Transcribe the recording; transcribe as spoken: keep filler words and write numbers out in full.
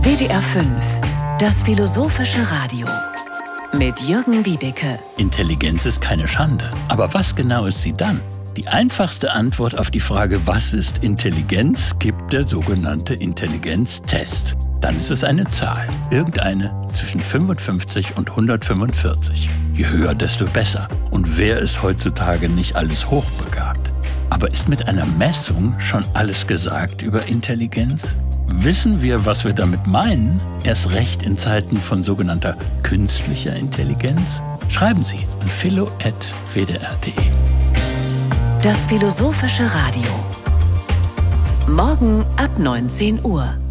W D R fünf, das philosophische Radio. Mit Jürgen Wiebeke. Intelligenz ist keine Schande. Aber was genau ist sie dann? Die einfachste Antwort auf die Frage, was ist Intelligenz, gibt der sogenannte Intelligenztest. Dann ist es eine Zahl, irgendeine zwischen fünfundfünfzig und hundertfünfundvierzig. Je höher, desto besser. Und wer ist heutzutage nicht alles hochbegabt? Aber ist mit einer Messung schon alles gesagt über Intelligenz? Wissen wir, was wir damit meinen? Erst recht in Zeiten von sogenannter künstlicher Intelligenz? Schreiben Sie an philo at w d r punkt d e. Das philosophische Radio. Morgen ab neunzehn Uhr.